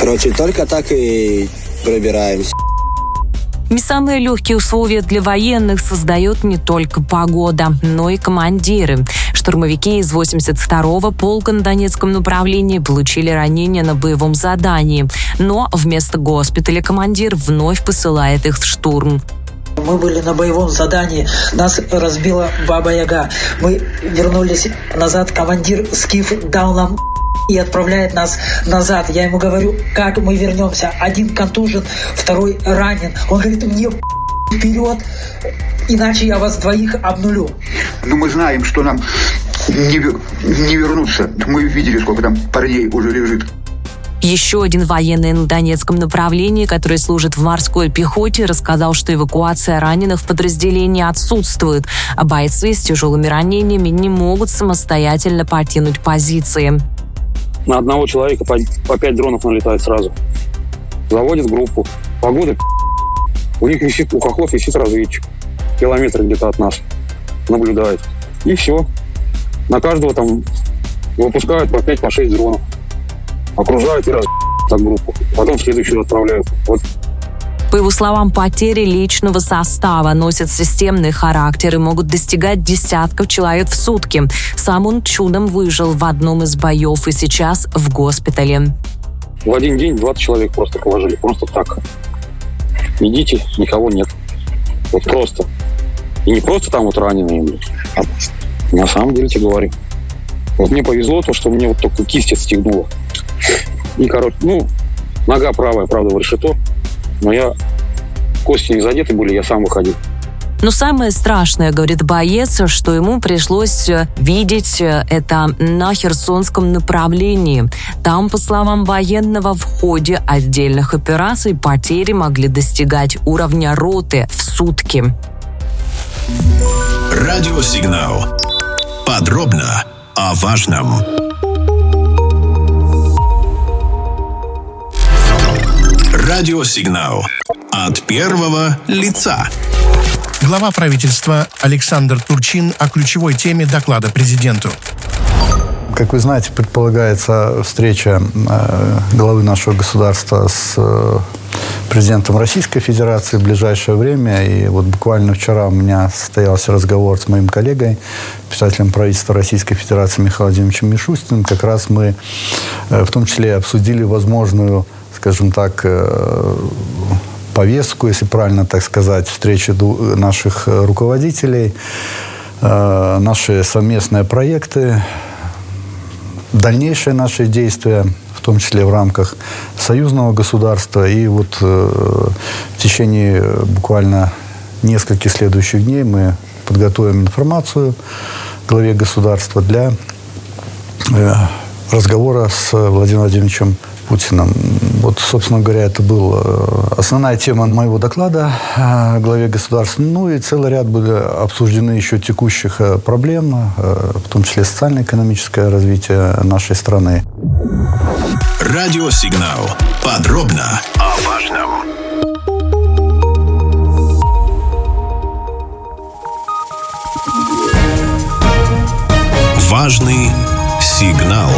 Короче, только так и пробираемся. Не самые легкие условия для военных создает не только погода, но и командиры. Штурмовики из 82-го полка на Донецком направлении получили ранения на боевом задании, но вместо госпиталя командир вновь посылает их в штурм. Мы были на боевом задании, нас разбила Баба-Яга. Мы вернулись назад, командир Скиф дал нам и отправляет нас назад. Я ему говорю, как мы вернемся. Один контужен, второй ранен. Он говорит, мне вперед, иначе я вас двоих обнулю. Но мы знаем, что нам не вернуться. Мы видели, сколько там парней уже лежит. Еще один военный на Донецком направлении, который служит в морской пехоте, рассказал, что эвакуация раненых в подразделении отсутствует, а бойцы с тяжелыми ранениями не могут самостоятельно покинуть позиции. На одного человека по 5 дронов налетает сразу. Заводит группу. Погода. У них висит, у хохлов висит разведчик. Километр где-то от нас. Наблюдает. И все. На каждого там выпускают по 5, по 6 дронов. Окружают и так группу. Потом следующую отправляют. Вот. По его словам, потери личного состава носят системный характер и могут достигать десятков человек в сутки. Сам он чудом выжил в одном из боев и сейчас в госпитале. В один день 20 человек просто положили. Просто так. Идите, никого нет. Вот просто. И не просто там вот раненые, а на самом деле тебе говорю. Вот мне повезло то, что мне вот только кисть отстегнула. И, нога правая, правда, в решето. Но кости не задеты были, я сам выходил. Но самое страшное, говорит боец, что ему пришлось видеть это на Херсонском направлении. Там, по словам военного, в ходе отдельных операций потери могли достигать уровня роты в сутки. Радиосигнал. Подробно о важном. Радиосигнал. От первого лица. Глава правительства Александр Турчин о ключевой теме доклада президенту. Как вы знаете, предполагается встреча главы нашего государства с президентом Российской Федерации в ближайшее время. И вот буквально вчера у меня состоялся разговор с моим коллегой, председателем правительства Российской Федерации Михаилом Владимировичем Мишустиным. Как раз мы в том числе обсудили возможную, скажем так, повестку, если правильно так сказать, встречи наших руководителей, наши совместные проекты, дальнейшие наши действия, в том числе в рамках союзного государства. И вот в течение буквально нескольких следующих дней мы подготовим информацию главе государства для разговора с Владимиром Владимировичем Путиным. Вот, собственно говоря, это была основная тема моего доклада главе государства. Ну и целый ряд были обсуждены еще текущих проблем, в том числе социально-экономическое развитие нашей страны. Радиосигнал. Подробно о важном. Важный сигнал.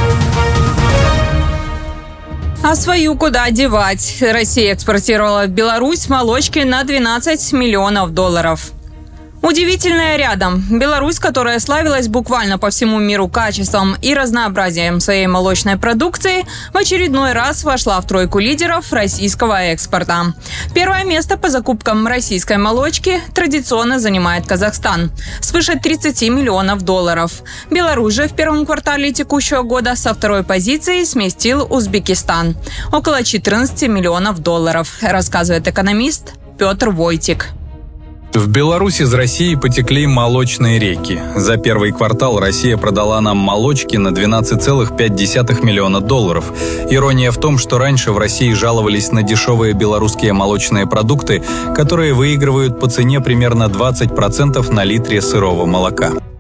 А свою куда девать? Россия экспортировала в Беларусь молочки на $12 миллионов. Удивительное рядом. Беларусь, которая славилась буквально по всему миру качеством и разнообразием своей молочной продукции, в очередной раз вошла в тройку лидеров российского экспорта. Первое место по закупкам российской молочки традиционно занимает Казахстан – свыше $30 миллионов. Беларусь же в первом квартале текущего года со второй позиции сместил Узбекистан – около $14 миллионов, рассказывает экономист Петр Войтик. В Беларусь из России потекли молочные реки. За первый квартал Россия продала нам молочки на $12,5 миллиона. Ирония в том, что раньше в России жаловались на дешевые белорусские молочные продукты, которые выигрывают по цене примерно 20% на литре сырого молока.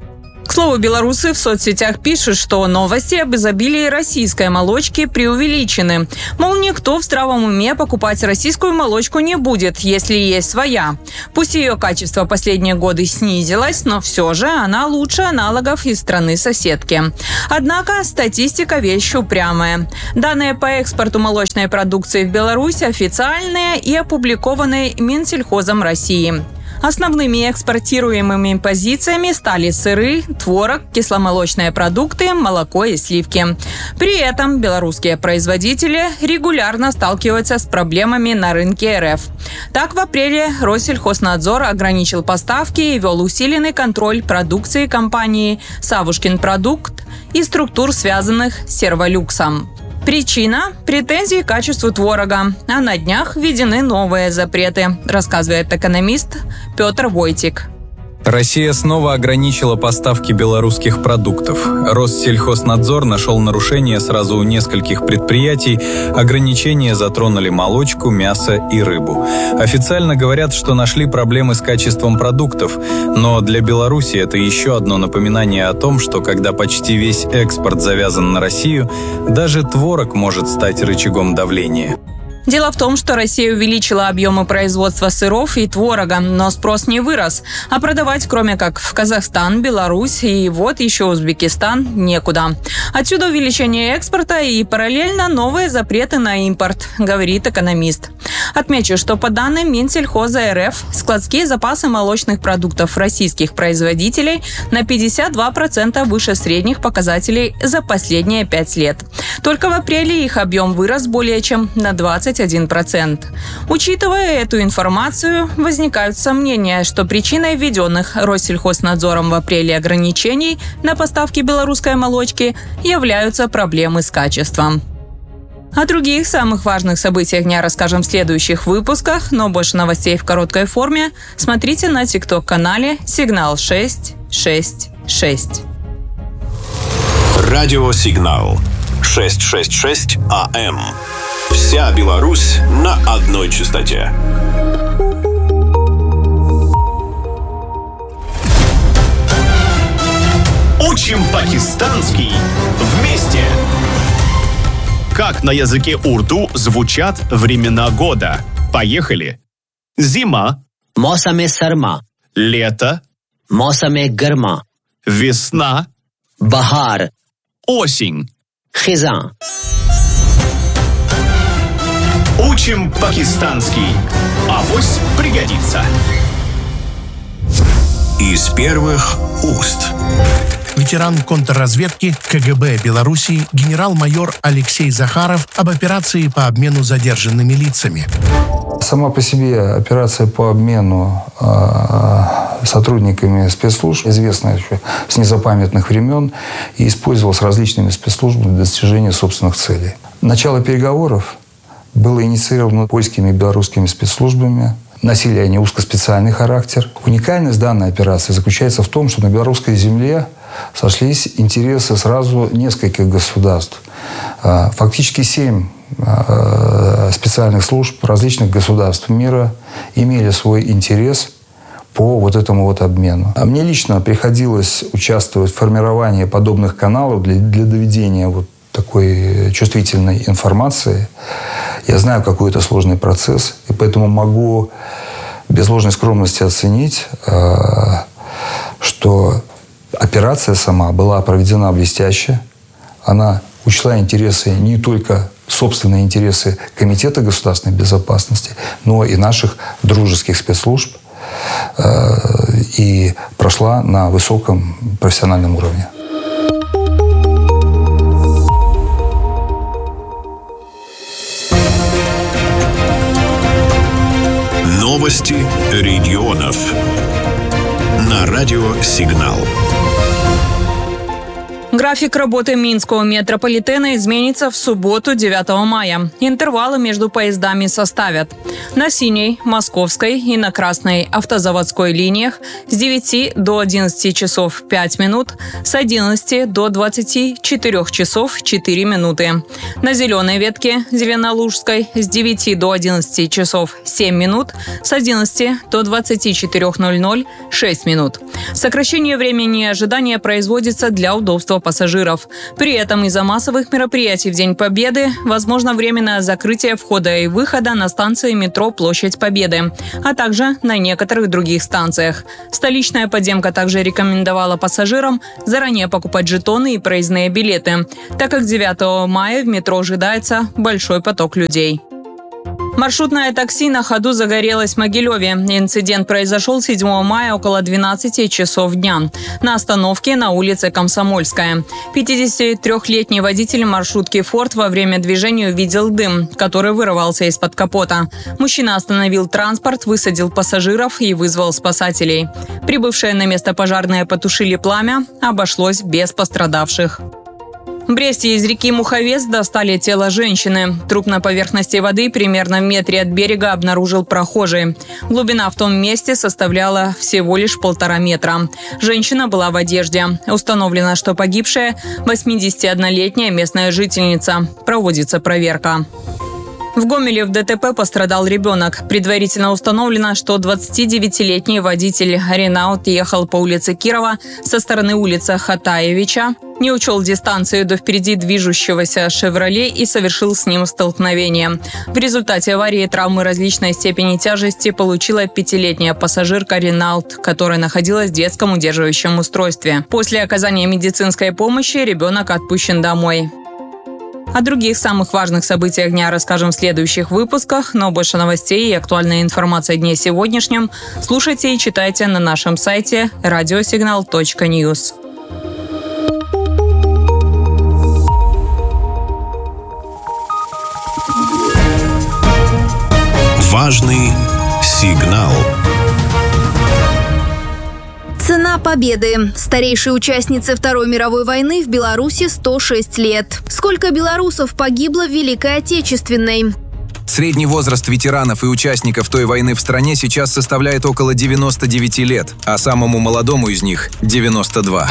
К слову, белорусы в соцсетях пишут, что новости об изобилии российской молочки преувеличены. Мол, никто в здравом уме покупать российскую молочку не будет, если есть своя. Пусть ее качество последние годы снизилось, но все же она лучше аналогов из страны-соседки. Однако статистика вещь упрямая. Данные по экспорту молочной продукции в Беларусь официальные и опубликованы Минсельхозом России. Основными экспортируемыми позициями стали сыры, творог, кисломолочные продукты, молоко и сливки. При этом белорусские производители регулярно сталкиваются с проблемами на рынке РФ. Так, в апреле Россельхознадзор ограничил поставки и вел усиленный контроль продукции компании «Савушкин продукт» и структур, связанных с Серволюксом. Причина – претензии к качеству творога, а на днях введены новые запреты, рассказывает экономист Петр Войтик. Россия снова ограничила поставки белорусских продуктов. Россельхознадзор нашел нарушения сразу у нескольких предприятий. Ограничения затронули молочку, мясо и рыбу. Официально говорят, что нашли проблемы с качеством продуктов. Но для Беларуси это еще одно напоминание о том, что когда почти весь экспорт завязан на Россию, даже творог может стать рычагом давления. Дело в том, что Россия увеличила объемы производства сыров и творога, но спрос не вырос. А продавать, кроме как в Казахстан, Беларусь и вот еще Узбекистан, некуда. Отсюда увеличение экспорта и параллельно новые запреты на импорт, говорит экономист. Отмечу, что по данным Минсельхоза РФ, складские запасы молочных продуктов российских производителей на 52% выше средних показателей за последние 5 лет. Только в апреле их объем вырос более чем на 21%. Учитывая эту информацию, возникают сомнения, что причиной введенных Россельхознадзором в апреле ограничений на поставки белорусской молочки являются проблемы с качеством. О других самых важных событиях дня расскажем в следующих выпусках, но больше новостей в короткой форме смотрите на TikTok-канале «Сигнал 666». Радио «Сигнал» 666 АМ. Вся Беларусь на одной частоте. Учим пакистанский вместе. Как на языке урду звучат времена года? Поехали. Зима. Мосаме сарма. Лето. Мосаме гарма. Весна. Бахар. Осень. Хизан. Учим пакистанский. Авось пригодится. Из первых уст. Ветеран контрразведки КГБ Беларуси генерал-майор Алексей Захаров об операции по обмену задержанными лицами. Сама по себе операция по обмену сотрудниками спецслужб известна еще с незапамятных времен и использовалась различными спецслужбами для достижения собственных целей. Начало переговоров было инициировано польскими и белорусскими спецслужбами. Носили они узкоспециальный характер. Уникальность данной операции заключается в том, что на белорусской земле сошлись интересы сразу нескольких государств. Фактически 7 специальных служб различных государств мира имели свой интерес по вот этому вот обмену. А мне лично приходилось участвовать в формировании подобных каналов для доведения вот такой чувствительной информации. Я знаю, какой это сложный процесс, и поэтому могу без ложной скромности оценить, что операция сама была проведена блестяще. Она учла интересы, не только собственные интересы Комитета государственной безопасности, но и наших дружеских спецслужб, и прошла на высоком профессиональном уровне. Новости регионов. На радио «Сигнал». График работы Минского метрополитена изменится в субботу 9 мая. Интервалы между поездами составят: на Синей, Московской и на Красной автозаводской линиях с 9 до 11 часов 5 минут, с 11 до 24 часов 4 минуты. На Зеленой ветке Зеленолужской с 9 до 11 часов 7 минут, с 11 до 24:00 6 минут. Сокращение времени ожидания производится для удобства пассажиров. При этом из-за массовых мероприятий в День Победы возможно временное закрытие входа и выхода на станции метро Площадь Победы, а также на некоторых других станциях. Столичная подземка также рекомендовала пассажирам заранее покупать жетоны и проездные билеты, так как 9 мая в метро ожидается большой поток людей. Маршрутное такси на ходу загорелось в Могилеве. Инцидент произошел 7 мая около 12 часов дня на остановке на улице Комсомольская. 53-летний водитель маршрутки «Форд» во время движения увидел дым, который вырывался из-под капота. Мужчина остановил транспорт, высадил пассажиров и вызвал спасателей. Прибывшие на место пожарные потушили пламя, обошлось без пострадавших. В Бресте из реки Муховец достали тело женщины. Труп на поверхности воды примерно в метре от берега обнаружил прохожий. Глубина в том месте составляла всего лишь 1,5 метра. Женщина была в одежде. Установлено, что погибшая – 81-летняя местная жительница. Проводится проверка. В Гомеле в ДТП пострадал ребенок. Предварительно установлено, что 29-летний водитель Ренаут ехал по улице Кирова со стороны улицы Хатаевича, не учел дистанцию до впереди движущегося «Шевроле» и совершил с ним столкновение. В результате аварии травмы различной степени тяжести получила 5-летняя пассажирка Ренаут, которая находилась в детском удерживающем устройстве. После оказания медицинской помощи ребенок отпущен домой. О других самых важных событиях дня расскажем в следующих выпусках, но больше новостей и актуальной информации о дне сегодняшнем слушайте и читайте на нашем сайте radiosignal.news. Важный сигнал. Цена победы. Старейшей участнице Второй мировой войны в Беларуси 106 лет. Сколько белорусов погибло в Великой Отечественной? Средний возраст ветеранов и участников той войны в стране сейчас составляет около 99 лет, а самому молодому из них – 92.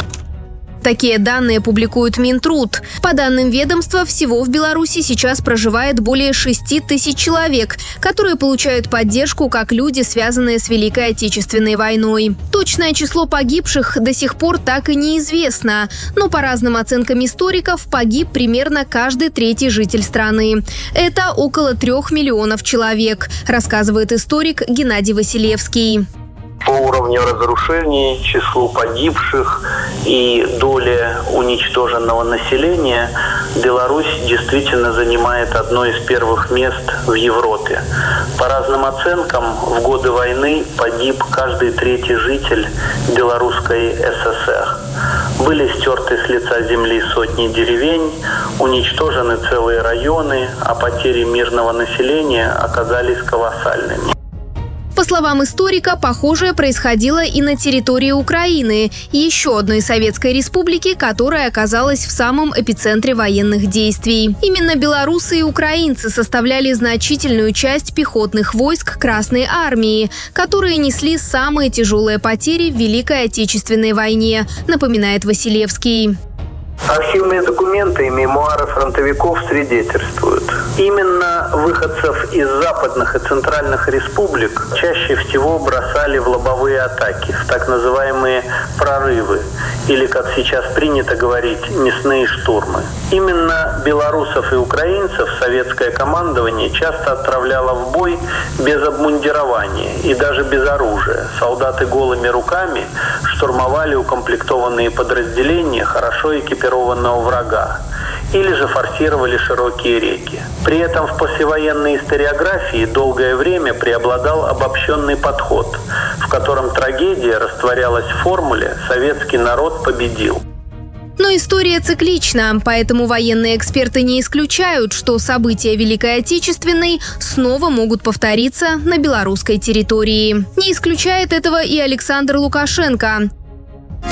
Такие данные публикует Минтруд. По данным ведомства, всего в Беларуси сейчас проживает более 6 тысяч человек, которые получают поддержку как люди, связанные с Великой Отечественной войной. Точное число погибших до сих пор так и неизвестно, но по разным оценкам историков погиб примерно каждый 3-й житель страны. Это около 3 миллионов человек, рассказывает историк Геннадий Василевский. По уровню разрушений, числу погибших и доле уничтоженного населения Беларусь действительно занимает одно из первых мест в Европе. По разным оценкам, в годы войны погиб каждый 3-й житель Белорусской ССР. Были стерты с лица земли сотни деревень, уничтожены целые районы, а потери мирного населения оказались колоссальными. По словам историка, похожее происходило и на территории Украины, еще одной советской республики, которая оказалась в самом эпицентре военных действий. Именно белорусы и украинцы составляли значительную часть пехотных войск Красной армии, которые несли самые тяжелые потери в Великой Отечественной войне, напоминает Василевский. Архивные документы и мемуары фронтовиков свидетельствуют. Именно выходцев из западных и центральных республик чаще всего бросали в лобовые атаки, в так называемые прорывы, или, как сейчас принято говорить, мясные штурмы. Именно белорусов и украинцев советское командование часто отправляло в бой без обмундирования и даже без оружия. Солдаты голыми руками штурмовали укомплектованные подразделения хорошо экипированного врага или же форсировали широкие реки. При этом в послевоенной историографии долгое время преобладал обобщенный подход, в котором трагедия растворялась в формуле «советский народ победил». Но история циклична, поэтому военные эксперты не исключают, что события Великой Отечественной снова могут повториться на белорусской территории. Не исключает этого и Александр Лукашенко.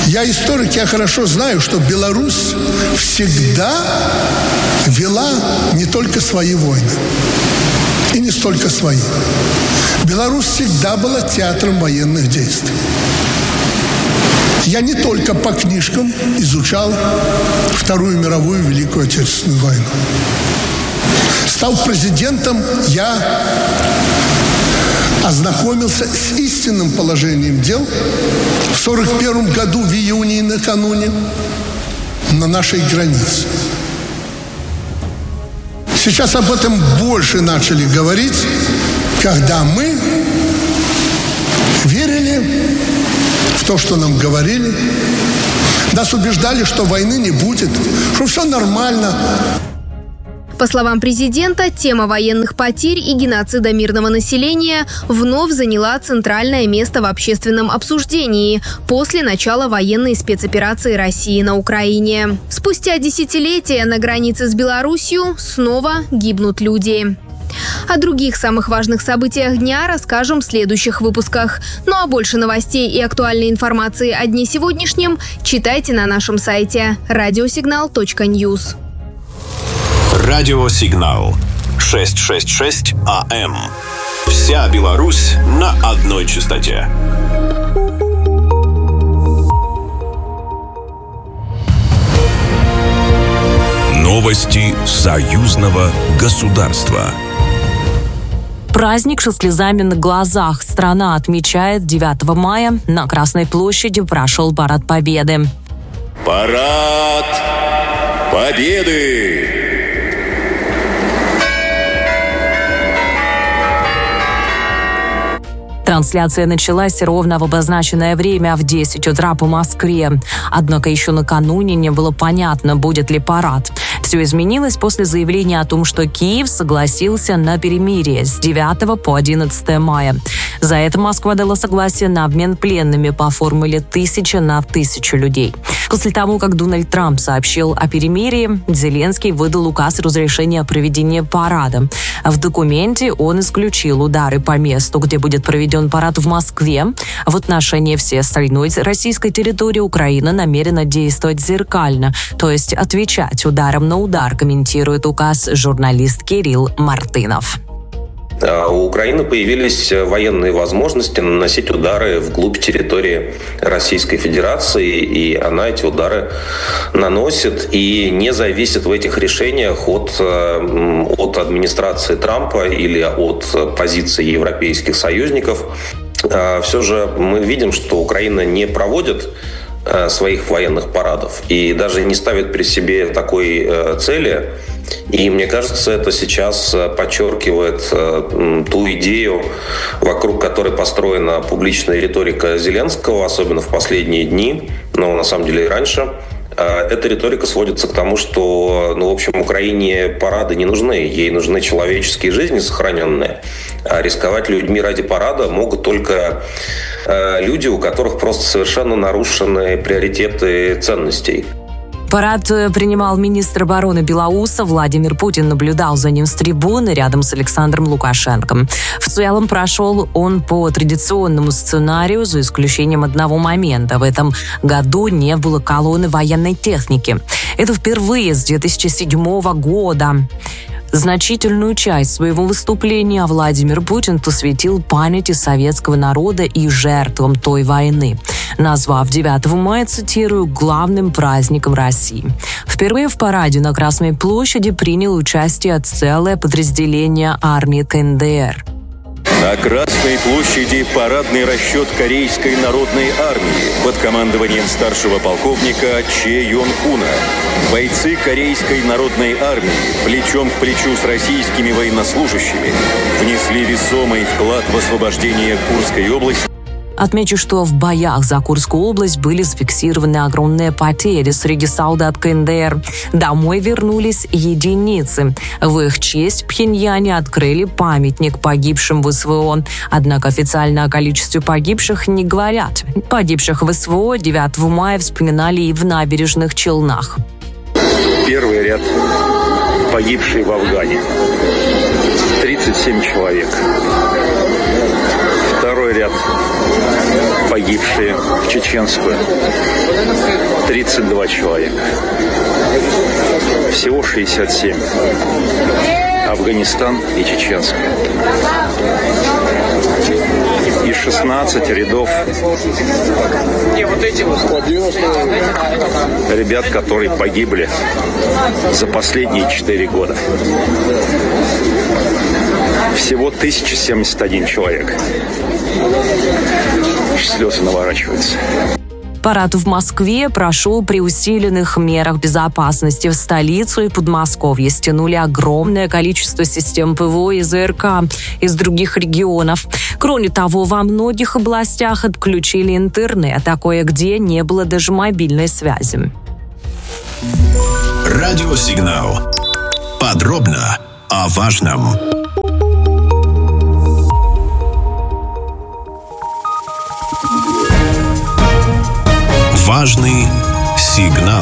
Я историк, я хорошо знаю, что Беларусь всегда вела не только свои войны. И не столько свои. Беларусь всегда была театром военных действий. Я не только по книжкам изучал Вторую мировую Великую Отечественную войну. Став президентом, я ознакомился с истинным положением дел в 1941 году в июне и накануне на нашей границе. Сейчас об этом больше начали говорить, когда мы верили в то, что нам говорили. Нас убеждали, что войны не будет, что все нормально. По словам президента, тема военных потерь и геноцида мирного населения вновь заняла центральное место в общественном обсуждении после начала военной спецоперации России на Украине. Спустя десятилетия на границе с Беларусью снова гибнут люди. О других самых важных событиях дня расскажем в следующих выпусках. Ну а больше новостей и актуальной информации о дне сегодняшнем читайте на нашем сайте radiosignal.news. Радиосигнал 666 АМ. Вся Беларусь на одной частоте. Новости союзного государства. Праздник со слезами на глазах. Страна отмечает 9 мая. На Красной площади прошел Парад Победы. Парад Победы! Трансляция началась ровно в обозначенное время в 10 утра по Москве. Однако еще накануне не было понятно, будет ли парад. Все изменилось после заявления о том, что Киев согласился на перемирие с 9 по 11 мая. За это Москва дала согласие на обмен пленными по формуле 1000 на 1000 людей. После того, как Дональд Трамп сообщил о перемирии, Зеленский выдал указ разрешения проведения парада. В документе он исключил удары по месту, где будет проведен парад в Москве. В отношении всей остальной российской территории Украина намерена действовать зеркально, то есть отвечать ударом на удар, комментирует указ журналист Кирилл Мартынов. У Украины появились военные возможности наносить удары вглубь территории Российской Федерации, и она эти удары наносит и не зависит в этих решениях от администрации Трампа или от позиции европейских союзников. Все же мы видим, что Украина не проводит своих военных парадов и даже не ставит при себе такой цели. И мне кажется, это сейчас подчеркивает ту идею, вокруг которой построена публичная риторика Зеленского, особенно в последние дни, но на самом деле и раньше. Эта риторика сводится к тому, что, в общем, Украине парады не нужны, ей нужны человеческие жизни сохраненные. А рисковать людьми ради парада могут только люди, у которых просто совершенно нарушены приоритеты ценностей. Парад принимал министр обороны Беларуси. Владимир Путин наблюдал за ним с трибуны рядом с Александром Лукашенко. В целом прошел он по традиционному сценарию, за исключением одного момента. В этом году не было колонны военной техники. Это впервые с 2007 года. Значительную часть своего выступления Владимир Путин посвятил памяти советского народа и жертвам той войны, назвав 9 мая, цитирую, главным праздником России. Впервые в параде на Красной площади приняло участие целое подразделение армии КНДР. На Красной площади парадный расчет Корейской народной армии под командованием старшего полковника Че Йон Хуна. Бойцы Корейской народной армии плечом к плечу с российскими военнослужащими внесли весомый вклад в освобождение Курской области. Отмечу, что в боях за Курскую область были зафиксированы огромные потери среди солдат КНДР. Домой вернулись единицы. В их честь в Пхеньяне открыли памятник погибшим в СВО. Однако официально о количестве погибших не говорят. Погибших в СВО 9 мая вспоминали и в Набережных Челнах. Первый ряд погибшие в Афгане. 37 человек. Второй ряд погибшие в чеченскую. 32 человека. Всего 67. Афганистан и чеченская. И 16 рядов ребят, которые погибли за последние 4 года. Всего 1071 человек. Слезы наворачиваются. Парад в Москве прошел при усиленных мерах безопасности. В столицу и Подмосковье стянули огромное количество систем ПВО и ЗРК из других регионов. Кроме того, во многих областях отключили интернет, а кое-где не было даже мобильной связи. Радиосигнал. Подробно о важном. Важный сигнал.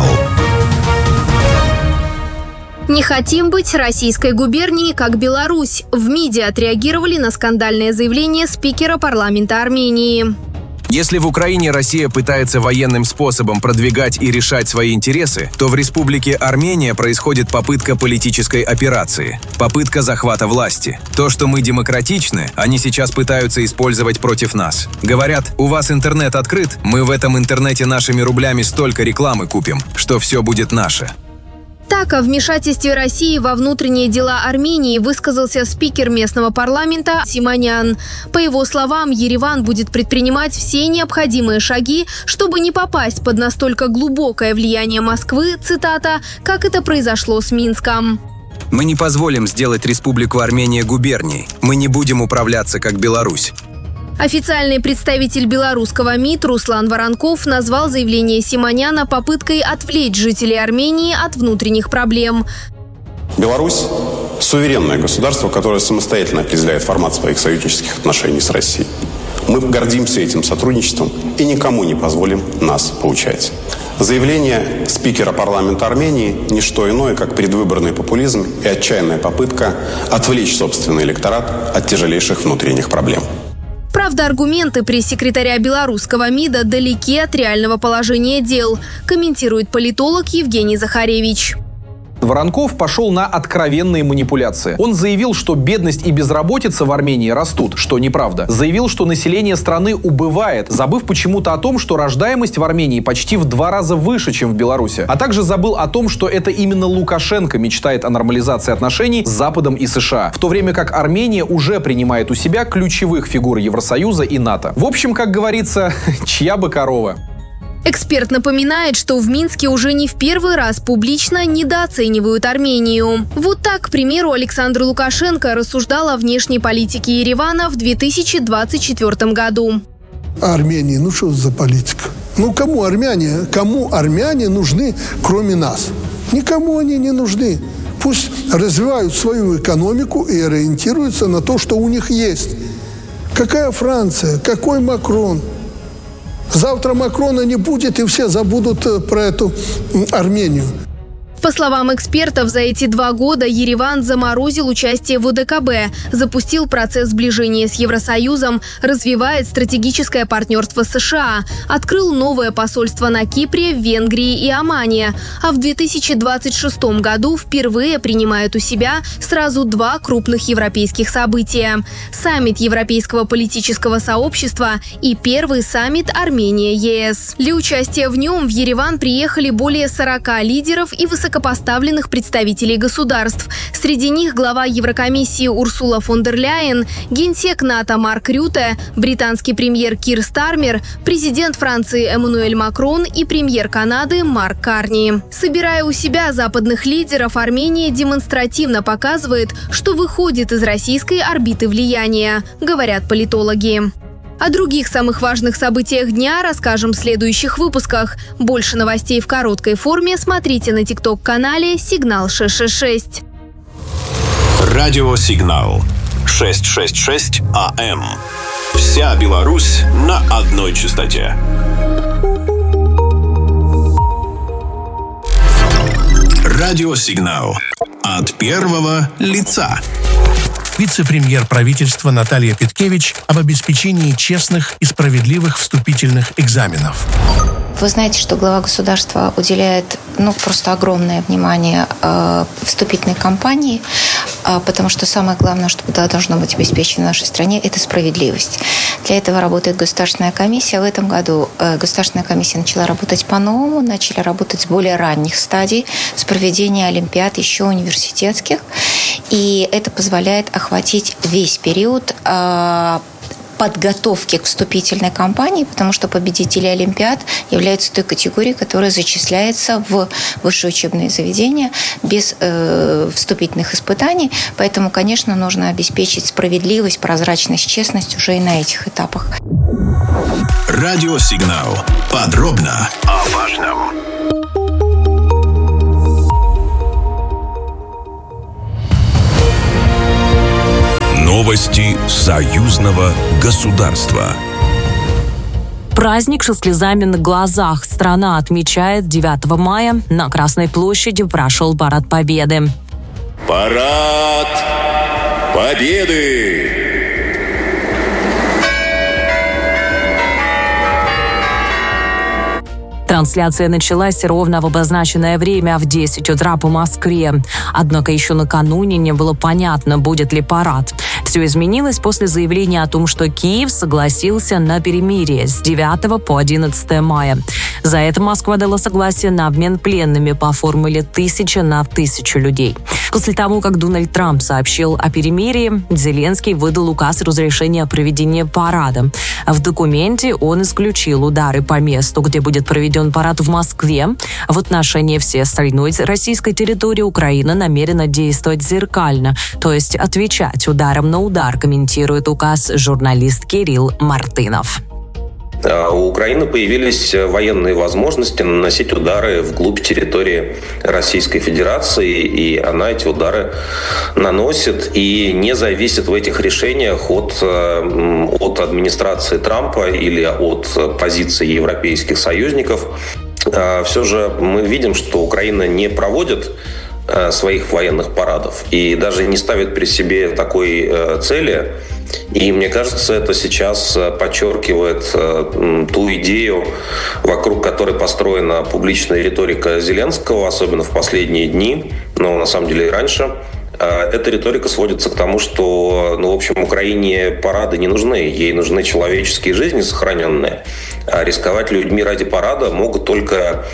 Не хотим быть российской губернией, как Беларусь. В МИДе отреагировали на скандальное заявление спикера парламента Армении. Если в Украине Россия пытается военным способом продвигать и решать свои интересы, то в Республике Армения происходит попытка политической операции, попытка захвата власти. То, что мы демократичны, они сейчас пытаются использовать против нас. Говорят, у вас интернет открыт, мы в этом интернете нашими рублями столько рекламы купим, что все будет наше. Так, о вмешательстве России во внутренние дела Армении высказался спикер местного парламента Симонян. По его словам, Ереван будет предпринимать все необходимые шаги, чтобы не попасть под настолько глубокое влияние Москвы, цитата, как это произошло с Минском. Мы не позволим сделать Республику Армения губернией. Мы не будем управляться как Беларусь. Официальный представитель белорусского МИД Руслан Воронков назвал заявление Симоняна попыткой отвлечь жителей Армении от внутренних проблем. Беларусь – суверенное государство, которое самостоятельно определяет формат своих союзнических отношений с Россией. Мы гордимся этим сотрудничеством и никому не позволим нас поучать. Заявление спикера парламента Армении – не что иное, как предвыборный популизм и отчаянная попытка отвлечь собственный электорат от тяжелейших внутренних проблем. Правда, аргументы пресс-секретаря белорусского МИДа далеки от реального положения дел, комментирует политолог Евгений Захаревич. Воронков пошел на откровенные манипуляции. Он заявил, что бедность и безработица в Армении растут, что неправда. Заявил, что население страны убывает, забыв почему-то о том, что рождаемость в Армении почти в 2 раза выше, чем в Беларуси. А также забыл о том, что это именно Лукашенко мечтает о нормализации отношений с Западом и США, в то время как Армения уже принимает у себя ключевых фигур Евросоюза и НАТО. В общем, как говорится, чья бы корова. Эксперт напоминает, что в Минске уже не в первый раз публично недооценивают Армению. Вот так, к примеру, Александр Лукашенко рассуждал о внешней политике Еревана в 2024 году. Армения, ну что за политика? Ну кому армяне нужны, кроме нас? Никому они не нужны. Пусть развивают свою экономику и ориентируются на то, что у них есть. Какая Франция? Какой Макрон? Завтра Макрона не будет, и все забудут про эту Армению. По словам экспертов, за эти 2 года Ереван заморозил участие в ОДКБ, запустил процесс сближения с Евросоюзом, развивает стратегическое партнерство с США, открыл новое посольство на Кипре, Венгрии и Омане, а в 2026 году впервые принимает у себя сразу 2 крупных европейских события – саммит Европейского политического сообщества и первый саммит Армения-ЕС. Для участия в нем в Ереван приехали более 40 лидеров и высокопоставленных представителей государств. Среди них глава Еврокомиссии Урсула фон дер Ляйен, генсек НАТО Марк Рюте, британский премьер Кир Стармер, президент Франции Эммануэль Макрон и премьер Канады Марк Карни. Собирая у себя западных лидеров, Армения демонстративно показывает, что выходит из российской орбиты влияния, говорят политологи. О других самых важных событиях дня расскажем в следующих выпусках. Больше новостей в короткой форме смотрите на TikTok-канале «Сигнал 666». Радиосигнал 666 АМ. Вся Беларусь на одной частоте. Радиосигнал от первого лица. вице-премьер правительства Наталья Петкевич об обеспечении честных и справедливых вступительных экзаменов. Вы знаете, что глава государства уделяет просто огромное внимание вступительной кампании, потому что самое главное, что должно быть обеспечено в нашей стране, это справедливость. Для этого работает Государственная комиссия. В этом году Государственная комиссия начала работать по-новому, начали работать с более ранних стадий, с проведения олимпиад, еще университетских. И это позволяет охватить весь период подготовки к вступительной кампании, потому что победители олимпиад являются той категорией, которая зачисляется в высшее учебное заведение без вступительных испытаний. Поэтому, конечно, нужно обеспечить справедливость, прозрачность, честность уже и на этих этапах. Радиосигнал. Подробно о важном. Новости союзного государства. Праздник со слезами на глазах страна отмечает 9 мая. На Красной площади прошел Парад Победы. Парад Победы! Трансляция началась ровно в обозначенное время в 10 утра по Москве. Однако еще накануне не было понятно, будет ли парад. Все изменилось после заявления о том, что Киев согласился на перемирие с 9 по 11 мая. За это Москва дала согласие на обмен пленными по формуле 1000 на 1000 людей. После того, как Дональд Трамп сообщил о перемирии, Зеленский выдал указ разрешения проведения парада. В документе он исключил удары по месту, где будет проведен парад в Москве. В отношении всей остальной российской территории Украина намерена действовать зеркально, то есть отвечать ударом на удар, комментирует указ журналист Кирилл Мартынов. У Украины появились военные возможности наносить удары вглубь территории Российской Федерации, и она эти удары наносит и не зависит в этих решениях от администрации Трампа или от позиции европейских союзников. Все же мы видим, что Украина не проводит своих военных парадов и даже не ставит при себе такой цели. И мне кажется, это сейчас подчеркивает ту идею, вокруг которой построена публичная риторика Зеленского, особенно в последние дни, но на самом деле и раньше. Эта риторика сводится к тому, что, в общем, Украине парады не нужны, ей нужны человеческие жизни сохраненные. А рисковать людьми ради парада могут только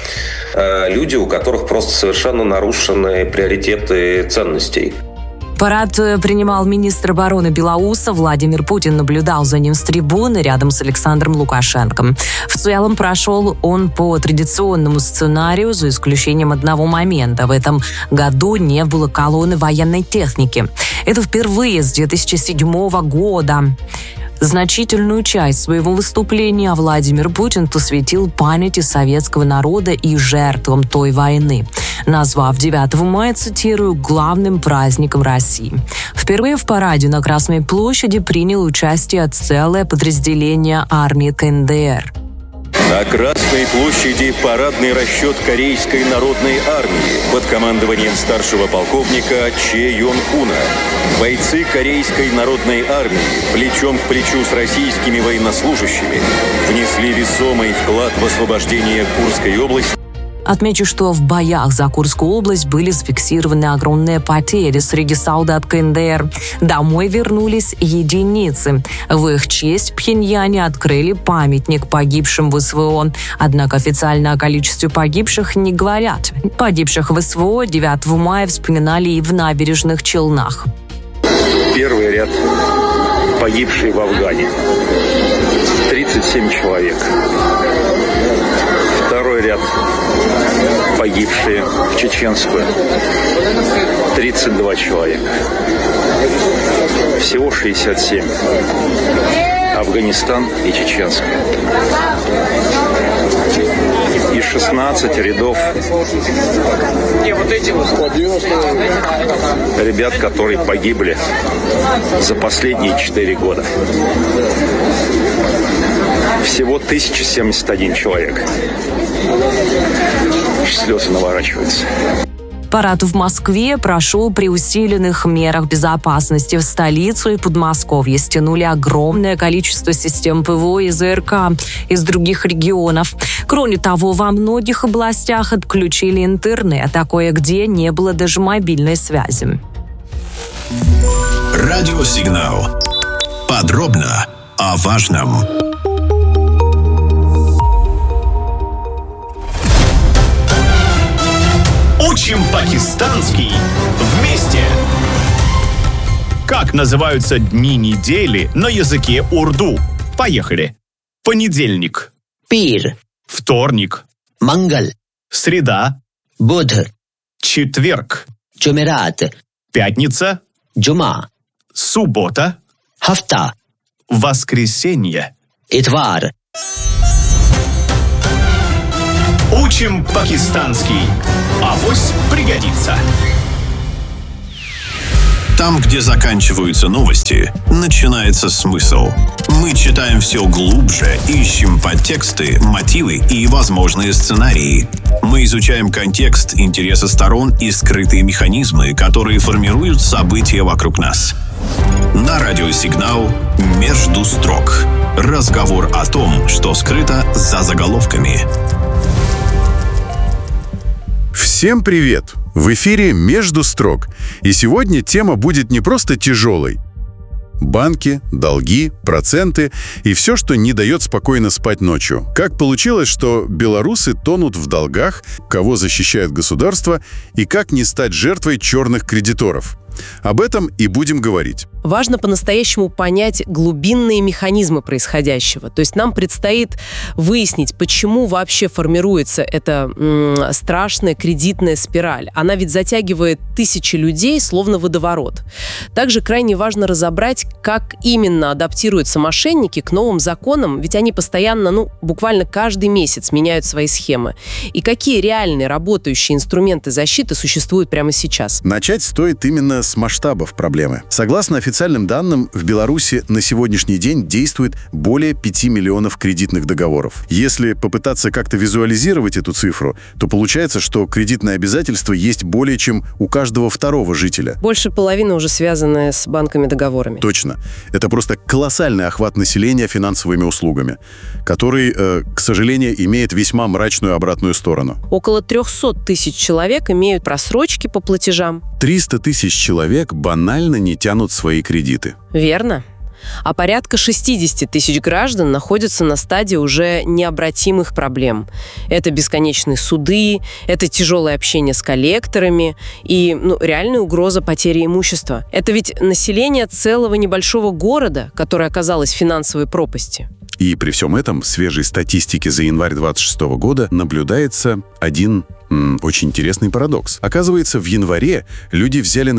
люди, у которых просто совершенно нарушены приоритеты ценностей. Парад принимал министр обороны Беларуси. Владимир Путин наблюдал за ним с трибуны рядом с Александром Лукашенко. В целом прошел он по традиционному сценарию, за исключением одного момента. В этом году не было колонны военной техники. Это впервые с 2007 года. Значительную часть своего выступления Владимир Путин посвятил памяти советского народа и жертвам той войны, назвав 9 мая, цитирую, главным праздником России. Впервые в параде на Красной площади приняло участие целое подразделение армии КНДР. На Красной площади парадный расчет Корейской народной армии под командованием старшего полковника Че Йон Уна. Бойцы Корейской народной армии плечом к плечу с российскими военнослужащими внесли весомый вклад в освобождение Курской области. Отмечу, что в боях за Курскую область были зафиксированы огромные потери среди солдат КНДР. Домой вернулись единицы. В их честь в Пхеньяне открыли памятник погибшим в СВО. Однако официально о количестве погибших не говорят. Погибших в СВО 9 мая вспоминали и в Набережных Челнах. Первый ряд погибшие в Афгане. 37 человек. Второй ряд погибшие в Чеченскую. 32 человека. Всего 67. Афганистан и Чеченская. И 16 рядов ребят, которые погибли за последние 4 года. Всего 1071 человек. Слезы наворачиваются. Парад в Москве прошел при усиленных мерах безопасности. В столицу и Подмосковье стянули огромное количество систем ПВО и ЗРК из других регионов. Кроме того, во многих областях отключили интернет, а кое-где не было даже мобильной связи. Радиосигнал. Подробно о важном. Учим пакистанский вместе! Как называются дни недели на языке урду? Поехали! Понедельник. Пир. Вторник. Мангал. Среда. Будх. Четверг. Джумерат. Пятница. Джума. Суббота. Хафта. Воскресенье. Итвар. Учим пакистанский. Авось пригодится. Там, где заканчиваются новости, начинается смысл. Мы читаем все глубже, ищем подтексты, мотивы и возможные сценарии. Мы изучаем контекст, интересы сторон и скрытые механизмы, которые формируют события вокруг нас. На радиосигнал «Между строк». Разговор о том, что скрыто за заголовками. Всем привет! В эфире «Между строк». И сегодня тема будет не просто тяжелой. Банки, долги, проценты и все, что не дает спокойно спать ночью. Как получилось, что белорусы тонут в долгах, кого защищает государство и как не стать жертвой черных кредиторов? Об этом и будем говорить. Важно по-настоящему понять глубинные механизмы происходящего. То есть нам предстоит выяснить, почему вообще формируется эта страшная кредитная спираль. Она ведь затягивает тысячи людей, словно водоворот. Также крайне важно разобрать, как именно адаптируются мошенники к новым законам, ведь они постоянно, буквально каждый месяц меняют свои схемы. И какие реальные работающие инструменты защиты существуют прямо сейчас. Начать стоит именно с масштабов проблемы. Согласно официальным данным, в Беларуси на сегодняшний день действует более 5 миллионов кредитных договоров. Если попытаться как-то визуализировать эту цифру, то получается, что кредитные обязательства есть более чем у каждого второго жителя. Больше половины уже связаны с банками договорами. Точно. Это просто колоссальный охват населения финансовыми услугами, который, к сожалению, имеет весьма мрачную обратную сторону. Около 300 тысяч человек имеют просрочки по платежам. 300 тысяч человек банально не тянут свои кредиты. Верно. А порядка 60 тысяч граждан находятся на стадии уже необратимых проблем. Это бесконечные суды, это тяжелое общение с коллекторами и реальная угроза потери имущества. Это ведь население целого небольшого города, которое оказалось в финансовой пропасти. И при всем этом в свежей статистике за январь 2026 года наблюдается один очень интересный парадокс. Оказывается, в январе люди взяли на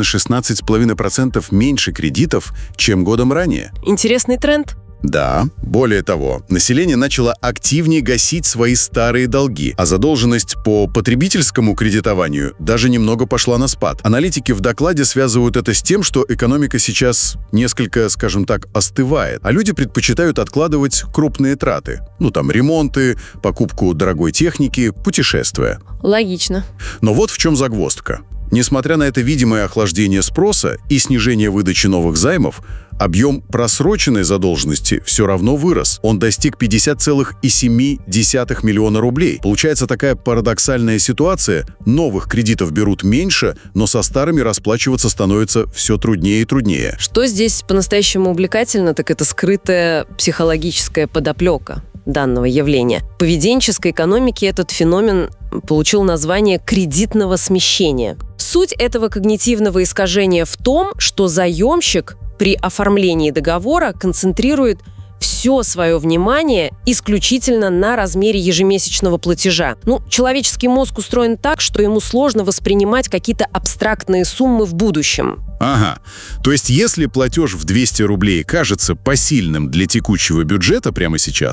16,5% меньше кредитов, чем годом ранее. Интересный тренд. Да, более того, население начало активнее гасить свои старые долги, а задолженность по потребительскому кредитованию даже немного пошла на спад. Аналитики в докладе связывают это с тем, что экономика сейчас несколько, скажем так, остывает, а люди предпочитают откладывать крупные траты. Ремонты, покупку дорогой техники, путешествия. Логично. Но вот в чем загвоздка. Несмотря на это видимое охлаждение спроса и снижение выдачи новых займов, объем просроченной задолженности все равно вырос. Он достиг 50,7 миллиона рублей. Получается такая парадоксальная ситуация. Новых кредитов берут меньше, но со старыми расплачиваться становится все труднее и труднее. Что здесь по-настоящему увлекательно, так это скрытая психологическая подоплека данного явления. В поведенческой экономике этот феномен получил название кредитного смещения. Суть этого когнитивного искажения в том, что заемщик при оформлении договора концентрирует все свое внимание исключительно на размере ежемесячного платежа. Человеческий мозг устроен так, что ему сложно воспринимать какие-то абстрактные суммы в будущем. Ага. То есть, если платеж в 200 рублей кажется посильным для текущего бюджета прямо сейчас,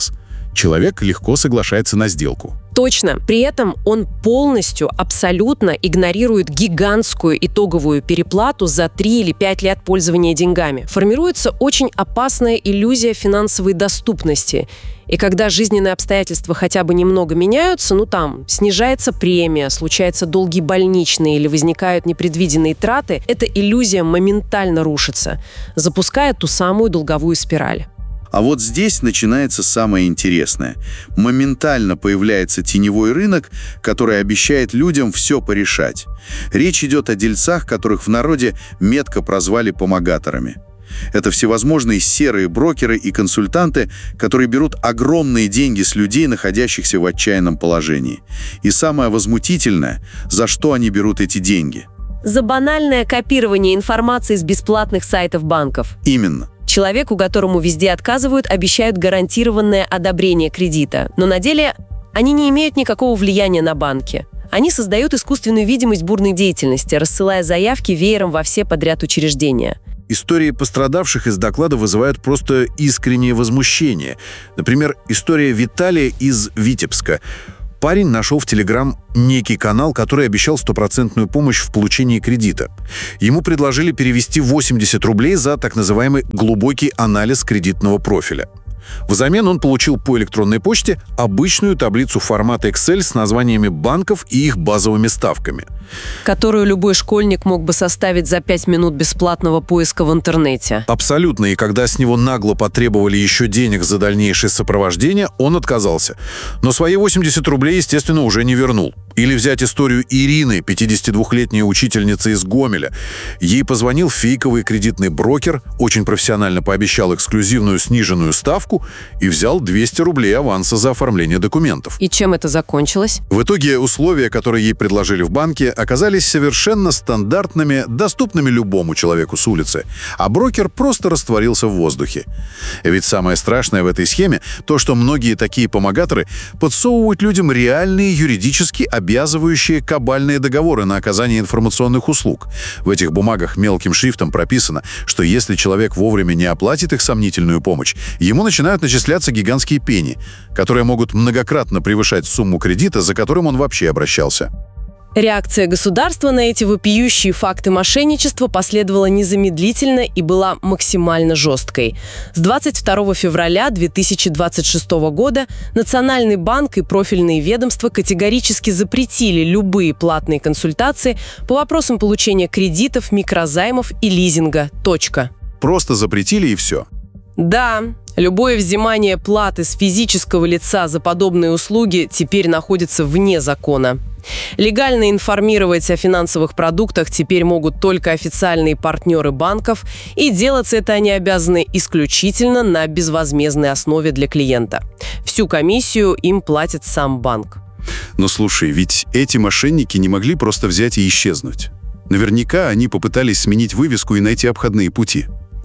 человек легко соглашается на сделку. Точно. При этом он полностью, абсолютно игнорирует гигантскую итоговую переплату за 3 или 5 лет пользования деньгами. Формируется очень опасная иллюзия финансовой доступности. И когда жизненные обстоятельства хотя бы немного меняются, снижается премия, случаются долги больничные или возникают непредвиденные траты, эта иллюзия моментально рушится, запуская ту самую долговую спираль. А вот здесь начинается самое интересное. Моментально появляется теневой рынок, который обещает людям все порешать. Речь идет о дельцах, которых в народе метко прозвали помогаторами. Это всевозможные серые брокеры и консультанты, которые берут огромные деньги с людей, находящихся в отчаянном положении. И самое возмутительное, за что они берут эти деньги? За банальное копирование информации с бесплатных сайтов банков. Именно. Человеку, которому везде отказывают, обещают гарантированное одобрение кредита. Но на деле они не имеют никакого влияния на банки. Они создают искусственную видимость бурной деятельности, рассылая заявки веером во все подряд учреждения. Истории пострадавших из доклада вызывают просто искреннее возмущение. Например, история Виталия из Витебска. Парень нашел в Телеграм некий канал, который обещал 100% помощь в получении кредита. Ему предложили перевести 80 рублей за так называемый глубокий анализ кредитного профиля. Взамен он получил по электронной почте обычную таблицу формата Excel с названиями банков и их базовыми ставками. Которую любой школьник мог бы составить за 5 минут бесплатного поиска в интернете. Абсолютно. И когда с него нагло потребовали еще денег за дальнейшее сопровождение, он отказался. Но свои 80 рублей, естественно, уже не вернул. Или взять историю Ирины, 52-летней учительницы из Гомеля. Ей позвонил фейковый кредитный брокер, очень профессионально пообещал эксклюзивную сниженную ставку и взял 200 рублей аванса за оформление документов. И чем это закончилось? В итоге условия, которые ей предложили в банке, оказались совершенно стандартными, доступными любому человеку с улицы, а брокер просто растворился в воздухе. Ведь самое страшное в этой схеме то, что многие такие помогаторы подсовывают людям реальные юридически обязывающие кабальные договоры на оказание информационных услуг. В этих бумагах мелким шрифтом прописано, что если человек вовремя не оплатит их сомнительную помощь, ему начинают начисляться гигантские пени, которые могут многократно превышать сумму кредита, за которым он вообще обращался. Реакция государства на эти вопиющие факты мошенничества последовала незамедлительно и была максимально жесткой. С 22 февраля 2026 года Национальный банк и профильные ведомства категорически запретили любые платные консультации по вопросам получения кредитов, микрозаймов и лизинга. Точка. Просто запретили и все. Да, любое взимание платы с физического лица за подобные услуги теперь находится вне закона. Легально информировать о финансовых продуктах теперь могут только официальные партнеры банков, и делаться это они обязаны исключительно на безвозмездной основе для клиента. Всю комиссию им платит сам банк. Но слушай, ведь эти мошенники не могли просто взять и исчезнуть. Наверняка они попытались сменить вывеску и найти обходные пути.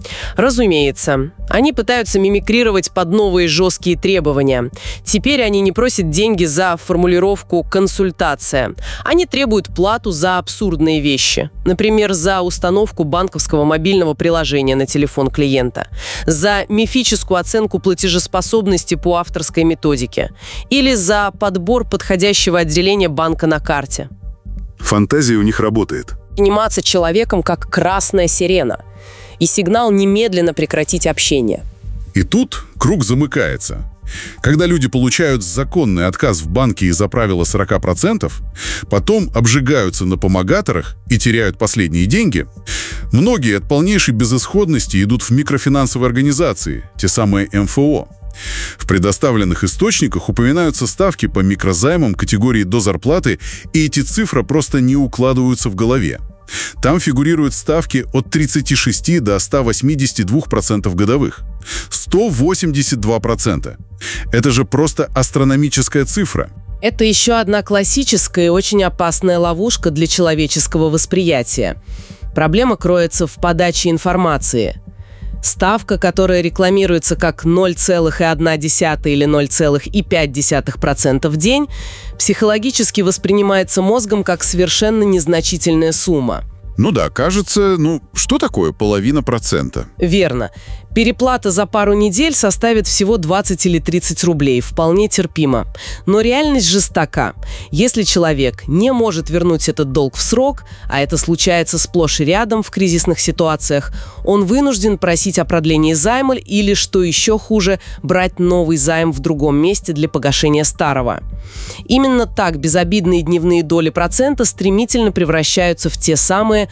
Разумеется. Они пытаются мимикрировать под новые жесткие требования. Теперь они не просят деньги за формулировку «консультация». Они требуют плату за абсурдные вещи. Например, за установку банковского мобильного приложения на телефон клиента, за мифическую оценку платежеспособности по авторской методике или за подбор подходящего отделения банка на карте. Фантазия у них работает. Заниматься человеком как красная сирена. И сигнал немедленно прекратить общение. И тут круг замыкается. Когда люди получают законный отказ в банке из-за правила 40%, потом обжигаются на помогаторах и теряют последние деньги, многие от полнейшей безысходности идут в микрофинансовые организации, те самые МФО. В предоставленных источниках упоминаются ставки по микрозаймам категории до зарплаты, и эти цифры просто не укладываются в голове. Там фигурируют ставки от 36 до 182% годовых. 182%. Это же просто астрономическая цифра. Это еще одна классическая и очень опасная ловушка для человеческого восприятия. Проблема кроется в подаче информации. Ставка, которая рекламируется как 0,1 или 0,5% в день, психологически воспринимается мозгом как совершенно незначительная сумма. Ну да, кажется, что такое 0,5%? Верно. Переплата за пару недель составит всего 20 или 30 рублей. Вполне терпимо. Но реальность жестока. Если человек не может вернуть этот долг в срок, а это случается сплошь и рядом в кризисных ситуациях, он вынужден просить о продлении займа или, что еще хуже, брать новый займ в другом месте для погашения старого. Именно так безобидные дневные доли процента стремительно превращаются в те самые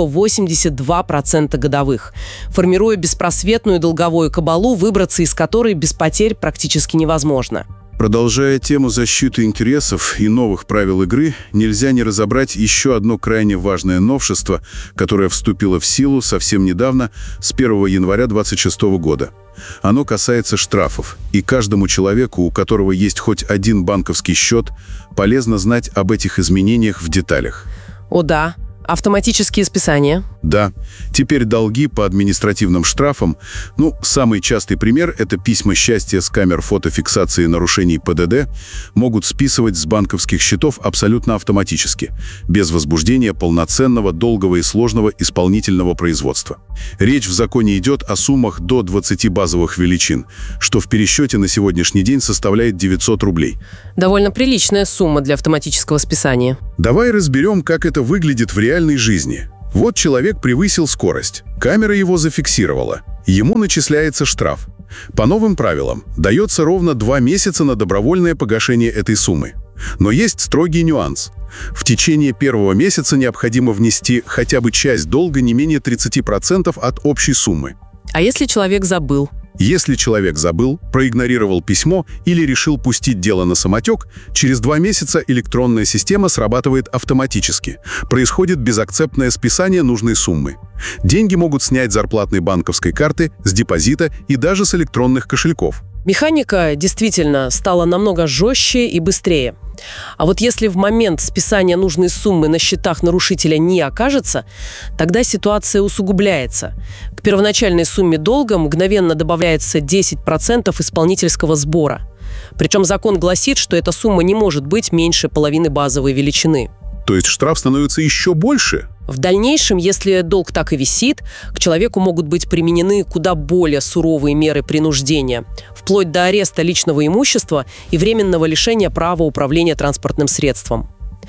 182% годовых, формируя беспросветную долговую кабалу, выбраться из которой без потерь практически невозможно. Продолжая тему защиты интересов и новых правил игры, нельзя не разобрать еще одно крайне важное новшество, которое вступило в силу совсем недавно, с 1 января 2026 года. Оно касается штрафов, и каждому человеку, у которого есть хоть один банковский счет, полезно знать об этих изменениях в деталях. О да. Автоматические списания? Да. Теперь долги по административным штрафам. Самый частый пример – это письма счастья с камер фотофиксации нарушений ПДД могут списывать с банковских счетов абсолютно автоматически, без возбуждения полноценного, долгого и сложного исполнительного производства. Речь в законе идет о суммах до 20 базовых величин, что в пересчете на сегодняшний день составляет 900 рублей. Довольно приличная сумма для автоматического списания. Давай разберем, как это выглядит в реальной жизни. Вот человек превысил скорость, камера его зафиксировала, ему начисляется штраф. По новым правилам дается ровно 2 месяца на добровольное погашение этой суммы. Но есть строгий нюанс. В течение первого месяца необходимо внести хотя бы часть долга не менее 30% от общей суммы. А если человек забыл? Если человек забыл, проигнорировал письмо или решил пустить дело на самотек, через 2 месяца электронная система срабатывает автоматически. Происходит безакцептное списание нужной суммы. Деньги могут снять с зарплатной банковской карты, с депозита и даже с электронных кошельков. Механика действительно стала намного жестче и быстрее. А вот если в момент списания нужной суммы на счетах нарушителя не окажется, тогда ситуация усугубляется. К первоначальной сумме долга мгновенно добавляется 10% исполнительского сбора. Причем закон гласит, что эта сумма не может быть меньше половины базовой величины. То есть штраф становится еще больше? В дальнейшем, если долг так и висит, к человеку могут быть применены куда более суровые меры принуждения, вплоть до ареста личного имущества и временного лишения права управления транспортным средством.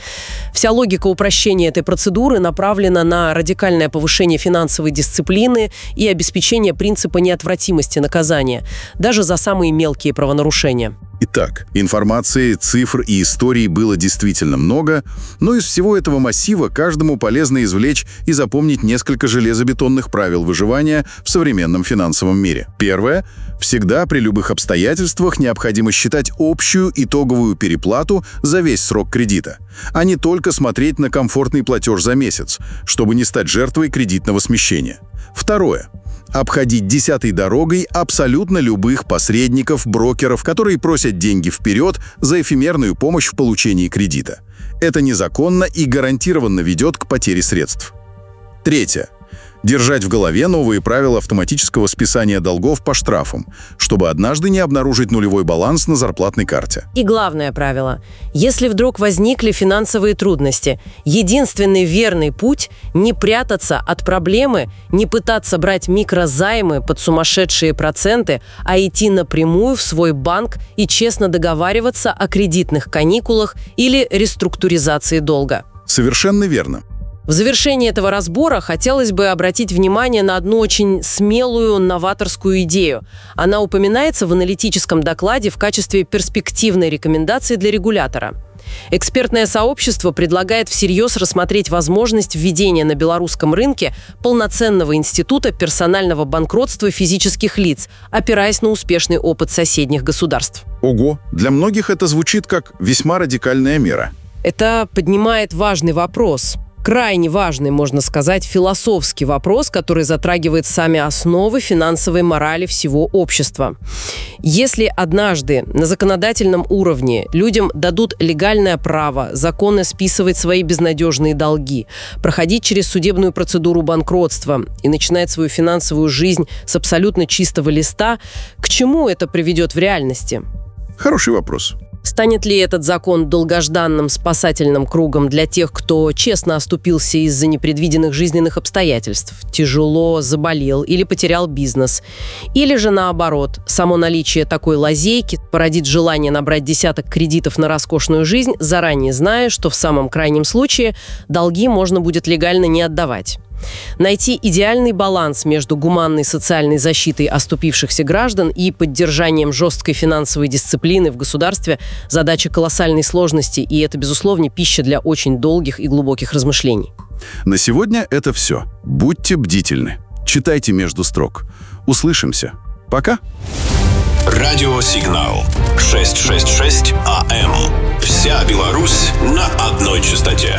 Вся логика упрощения этой процедуры направлена на радикальное повышение финансовой дисциплины и обеспечение принципа неотвратимости наказания, даже за самые мелкие правонарушения. Итак, информации, цифр и историй было действительно много, но из всего этого массива каждому полезно извлечь и запомнить несколько железобетонных правил выживания в современном финансовом мире. Первое. Всегда при любых обстоятельствах необходимо считать общую итоговую переплату за весь срок кредита, а не только смотреть на комфортный платеж за месяц, чтобы не стать жертвой кредитного смещения. Второе. Обходить десятой дорогой абсолютно любых посредников, брокеров, которые просят деньги вперед за эфемерную помощь в получении кредита. Это незаконно и гарантированно ведет к потере средств. Третье. Держать в голове новые правила автоматического списания долгов по штрафам, чтобы однажды не обнаружить нулевой баланс на зарплатной карте. И главное правило. Если вдруг возникли финансовые трудности, единственный верный путь – не прятаться от проблемы, не пытаться брать микрозаймы под сумасшедшие проценты, а идти напрямую в свой банк и честно договариваться о кредитных каникулах или реструктуризации долга. Совершенно верно. В завершении этого разбора хотелось бы обратить внимание на одну очень смелую новаторскую идею. Она упоминается в аналитическом докладе в качестве перспективной рекомендации для регулятора. Экспертное сообщество предлагает всерьез рассмотреть возможность введения на белорусском рынке полноценного института персонального банкротства физических лиц, опираясь на успешный опыт соседних государств. Ого! Для многих это звучит как весьма радикальная мера. Это поднимает важный вопрос. Крайне важный, можно сказать, философский вопрос, который затрагивает сами основы финансовой морали всего общества. Если однажды на законодательном уровне людям дадут легальное право законно списывать свои безнадежные долги, проходить через судебную процедуру банкротства и начинать свою финансовую жизнь с абсолютно чистого листа, к чему это приведет в реальности? Хороший вопрос. Станет ли этот закон долгожданным спасательным кругом для тех, кто честно оступился из-за непредвиденных жизненных обстоятельств, тяжело заболел или потерял бизнес? Или же наоборот, само наличие такой лазейки породит желание набрать десяток кредитов на роскошную жизнь, заранее зная, что в самом крайнем случае долги можно будет легально не отдавать? Найти идеальный баланс между гуманной социальной защитой оступившихся граждан и поддержанием жесткой финансовой дисциплины в государстве – задача колоссальной сложности, и это, безусловно, пища для очень долгих и глубоких размышлений. На сегодня это все. Будьте бдительны. Читайте между строк. Услышимся. Пока. Радиосигнал 666 АМ. Вся Беларусь на одной частоте.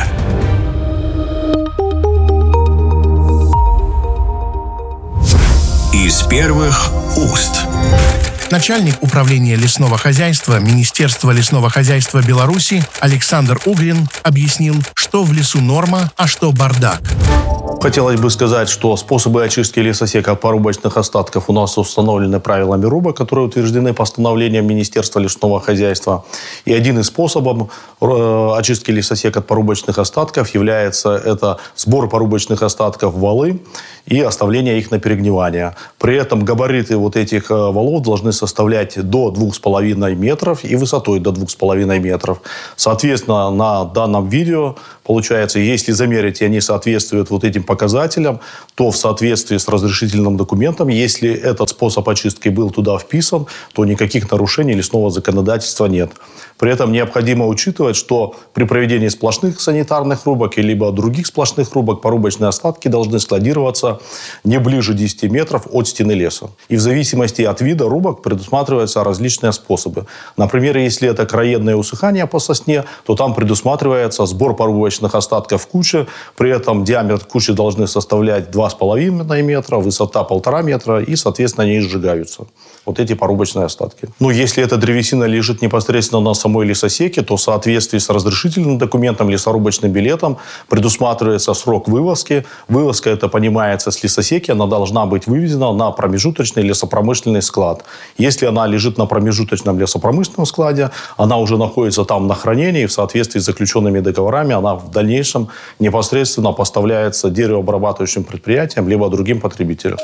Из первых уст. Начальник управления лесного хозяйства Министерства лесного хозяйства Беларуси Александр Угрин объяснил, что в лесу норма, а что бардак. Хотелось бы сказать, что способы очистки лесосека от порубочных остатков у нас установлены правилами РУБа, которые утверждены постановлением Министерства лесного хозяйства. И один из способов очистки лесосека от порубочных остатков является это сбор порубочных остатков в валы и оставление их на перегнивание. При этом габариты вот этих валов должны составлять до 2,5 метров и высотой до 2,5 метров. Соответственно, на данном видео получается, если замерить, и они соответствуют вот этим показателям, то в соответствии с разрешительным документом, если этот способ очистки был туда вписан, то никаких нарушений лесного законодательства нет. При этом необходимо учитывать, что при проведении сплошных санитарных рубок либо других сплошных рубок порубочные остатки должны складироваться не ближе 10 метров от стены леса. И в зависимости от вида рубок предусматриваются различные способы. Например, если это краенное усыхание по сосне, то там предусматривается сбор порубочных остатков в куче. При этом диаметр кучи должны составлять 2,5 метра, высота 1,5 метра, и, соответственно, они сжигаются. Вот эти порубочные остатки. Но если эта древесина лежит непосредственно на самой лесосеке, то в соответствии с разрешительным документом, лесорубочным билетом, предусматривается срок вывозки. Вывозка, это понимается, с лесосеки, она должна быть вывезена на промежуточный лесопромышленный склад. Если она лежит на промежуточном лесопромышленном складе, она уже находится там на хранении, и в соответствии с заключенными договорами она в дальнейшем непосредственно поставляется деревообрабатывающим предприятиям либо другим потребителям.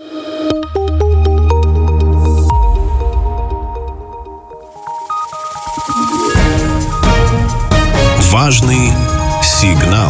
Важный сигнал.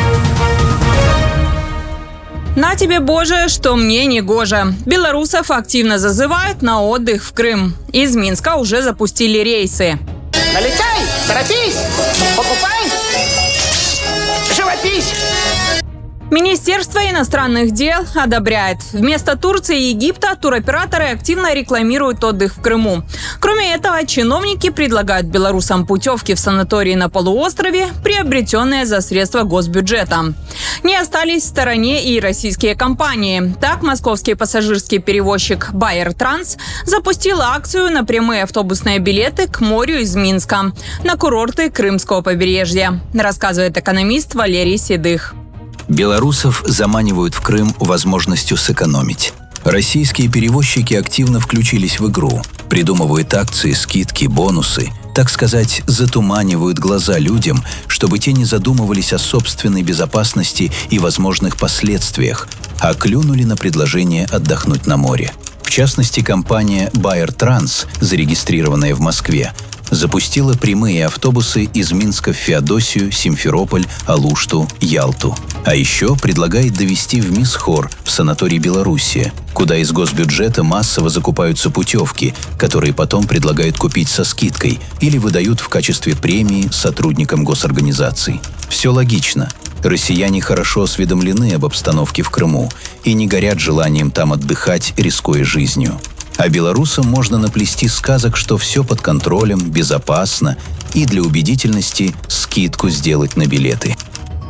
На тебе, Боже, что мне не гоже. Белорусов активно зазывают на отдых в Крым. Из Минска уже запустили рейсы. Налетай, торопись, покупай, живопись. Министерство иностранных дел одобряет. Вместо Турции и Египта туроператоры активно рекламируют отдых в Крыму. Кроме этого, чиновники предлагают белорусам путевки в санатории на полуострове, приобретенные за средства госбюджета. Не остались в стороне и российские компании. Так, московский пассажирский перевозчик Bayer Trans запустил акцию на прямые автобусные билеты к морю из Минска на курорты Крымского побережья, рассказывает экономист Валерий Седых. Белорусов заманивают в Крым возможностью сэкономить. Российские перевозчики активно включились в игру, придумывают акции, скидки, бонусы, так сказать, затуманивают глаза людям, чтобы те не задумывались о собственной безопасности и возможных последствиях, а клюнули на предложение отдохнуть на море. В частности, компания Bayer Trans, зарегистрированная в Москве, запустила прямые автобусы из Минска в Феодосию, Симферополь, Алушту, Ялту. А еще предлагает довести в Мисхор, в санаторий Белоруссия, куда из госбюджета массово закупаются путевки, которые потом предлагают купить со скидкой или выдают в качестве премии сотрудникам госорганизаций. Все логично. Россияне хорошо осведомлены об обстановке в Крыму и не горят желанием там отдыхать, рискуя жизнью. А белорусам можно наплести сказок, что все под контролем, безопасно, и для убедительности скидку сделать на билеты.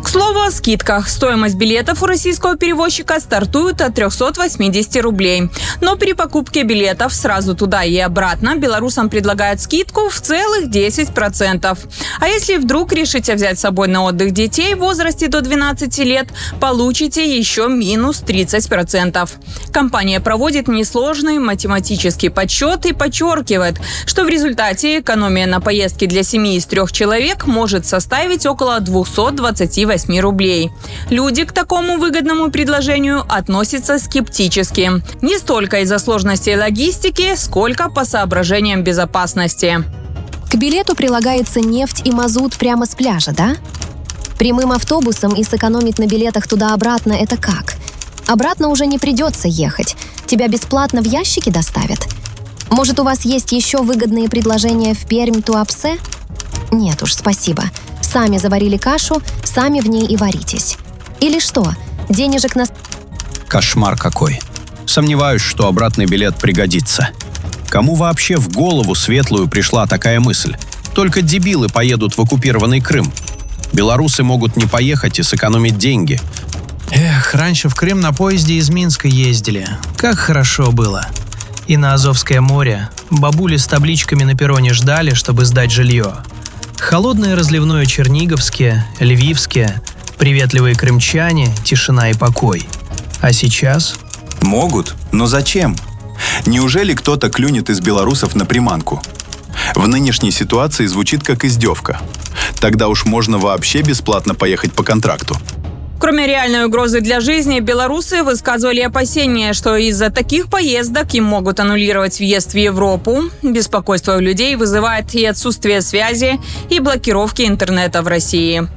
К слову о скидках. Стоимость билетов у российского перевозчика стартует от 380 рублей. Но при покупке билетов сразу туда и обратно белорусам предлагают скидку в целых 10%. А если вдруг решите взять с собой на отдых детей в возрасте до 12 лет, получите еще минус 30%. Компания проводит несложный математический подсчет и подчеркивает, что в результате экономия на поездке для семьи из 3 человек может составить около 228 рублей. Люди к такому выгодному предложению относятся скептически. Не столько из-за сложностей логистики, сколько по соображениям безопасности. К билету прилагается нефть и мазут прямо с пляжа, да? Прямым автобусом и сэкономить на билетах туда-обратно – это как? Обратно уже не придется ехать. Тебя бесплатно в ящике доставят? Может, у вас есть еще выгодные предложения в Пермь-Туапсе? Нет уж, спасибо. Сами заварили кашу, сами в ней и варитесь. Или что? Денежек на... Кошмар какой. Сомневаюсь, что обратный билет пригодится. Кому вообще в голову светлую пришла такая мысль? Только дебилы поедут в оккупированный Крым. Белорусы могут не поехать и сэкономить деньги. Эх, раньше в Крым на поезде из Минска ездили. Как хорошо было. И на Азовское море бабули с табличками на перроне ждали, чтобы сдать жилье. Холодное разливное Черниговские, Львивские, приветливые крымчане, тишина и покой. А сейчас? Могут, но зачем? Неужели кто-то клюнет из белорусов на приманку? В нынешней ситуации звучит как издевка. Тогда уж можно вообще бесплатно поехать по контракту. Кроме реальной угрозы для жизни, белорусы высказывали опасения, что из-за таких поездок им могут аннулировать въезд в Европу. Беспокойство у людей вызывает и отсутствие связи, и блокировки интернета в России.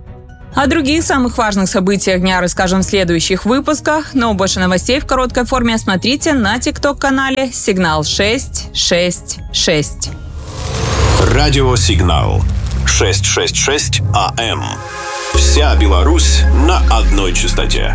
О других самых важных событиях дня расскажем в следующих выпусках, но больше новостей в короткой форме смотрите на TikTok-канале «Сигнал 666». Радио «Сигнал» 666 АМ. Вся Беларусь на одной частоте.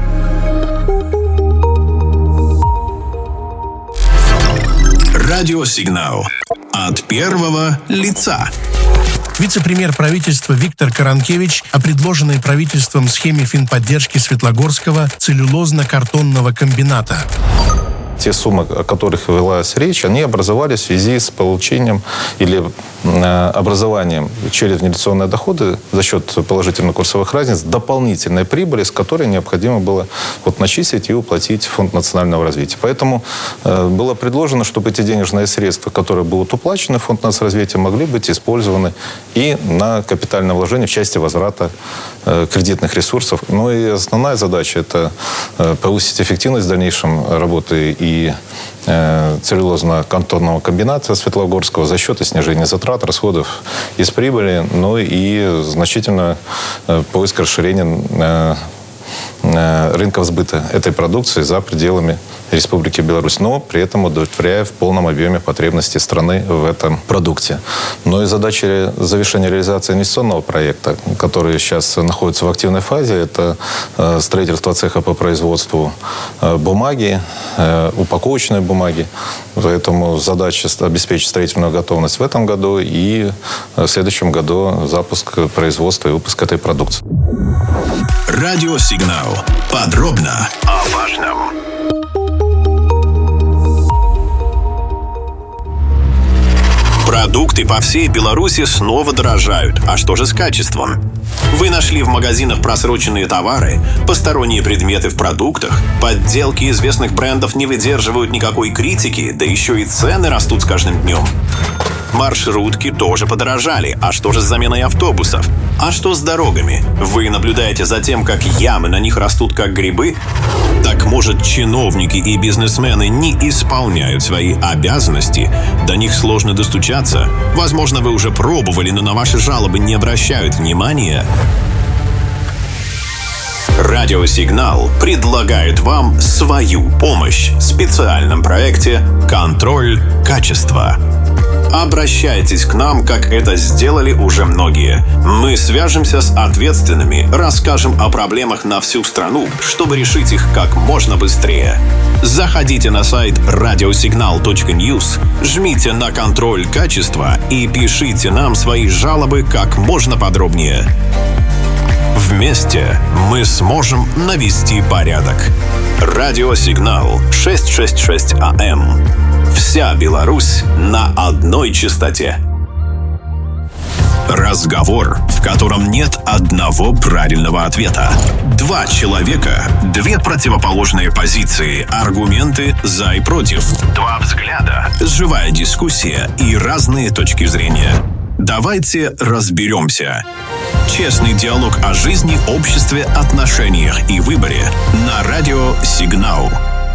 Радиосигнал. От первого лица. Вице-премьер правительства Виктор Каранкевич о предложенной правительством схеме финподдержки Светлогорского целлюлозно-картонного комбината. Те суммы, о которых велась речь, они образовались в связи с получением или образованием через внедренные доходы за счет положительных курсовых разниц дополнительной прибыли, с которой необходимо было начислить и уплатить в Фонд национального развития. Поэтому было предложено, чтобы эти денежные средства, которые будут уплачены в Фонд нацразвития, могли быть использованы и на капитальное вложение в части возврата кредитных ресурсов. Но и основная задача – это повысить эффективность в дальнейшем работы и целлюлозно-картонного комбината Светлогорского за счет снижения затрат, расходов из прибыли, но и значительно поиск расширения рынков сбыта этой продукции за пределами Республики Беларусь, но при этом удовлетворяя в полном объеме потребности страны в этом продукте. Но и задача завершения реализации инвестиционного проекта, который сейчас находится в активной фазе, это строительство цеха по производству бумаги, упаковочной бумаги. Поэтому задача обеспечить строительную готовность в этом году и в следующем году запуск производства и выпуск этой продукции. Радиосигнал. Подробно о важном. Продукты по всей Беларуси снова дорожают. А что же с качеством? Вы нашли в магазинах просроченные товары, посторонние предметы в продуктах, подделки известных брендов не выдерживают никакой критики, да еще и цены растут с каждым днем. Маршрутки тоже подорожали. А что же с заменой автобусов? А что с дорогами? Вы наблюдаете за тем, как ямы на них растут как грибы? Так может, чиновники и бизнесмены не исполняют свои обязанности? До них сложно достучаться? Возможно, вы уже пробовали, но на ваши жалобы не обращают внимания? Радиосигнал предлагает вам свою помощь в специальном проекте «Контроль качества». Обращайтесь к нам, как это сделали уже многие. Мы свяжемся с ответственными, расскажем о проблемах на всю страну, чтобы решить их как можно быстрее. Заходите на сайт radiosignal.news, жмите на «Контроль качества» и пишите нам свои жалобы как можно подробнее. Вместе Вместе мы сможем навести порядок. Радиосигнал 666 АМ. Вся Беларусь на одной частоте. Разговор, в котором нет одного правильного ответа. Два человека, две противоположные позиции, аргументы за и против. Два взгляда, живая дискуссия и разные точки зрения. Давайте разберемся. Честный диалог о жизни, обществе, отношениях и выборе на радио «Сигнал».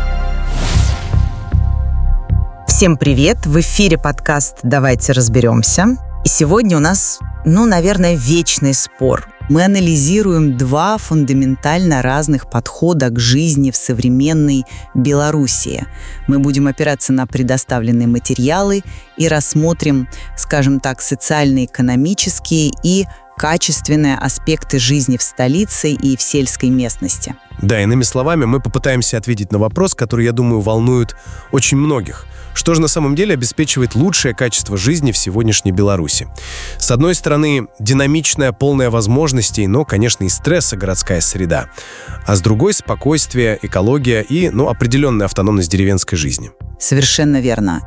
Всем привет! В эфире подкаст «Давайте разберемся». И сегодня у нас, наверное, вечный спор. Мы анализируем два фундаментально разных подхода к жизни в современной Белоруссии. Мы будем опираться на предоставленные материалы и рассмотрим, скажем так, социально-экономические и качественные аспекты жизни в столице и в сельской местности. Да, иными словами, мы попытаемся ответить на вопрос, который, я думаю, волнует очень многих. Что же на самом деле обеспечивает лучшее качество жизни в сегодняшней Беларуси? С одной стороны, динамичная, полная возможностей, но, конечно, и стресса городская среда. А с другой — спокойствие, экология и, определенная автономность деревенской жизни. Совершенно верно.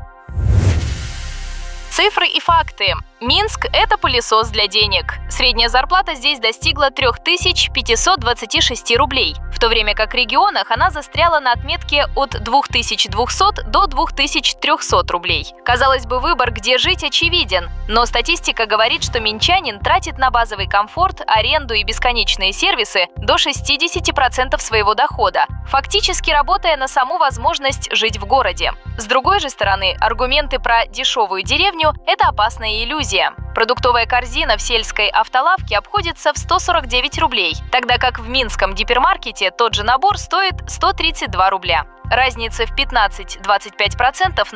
Цифры и факты. Минск – это пылесос для денег. Средняя зарплата здесь достигла 3526 рублей, в то время как в регионах она застряла на отметке от 2200 до 2300 рублей. Казалось бы, выбор, где жить, очевиден, но статистика говорит, что минчанин тратит на базовый комфорт, аренду и бесконечные сервисы до 60% своего дохода, фактически работая на саму возможность жить в городе. С другой же стороны, аргументы про дешевую деревню – это опасная иллюзия. Продуктовая корзина в сельской автолавке обходится в 149 рублей, тогда как в минском гипермаркете тот же набор стоит 132 рубля. Разница в 15-25%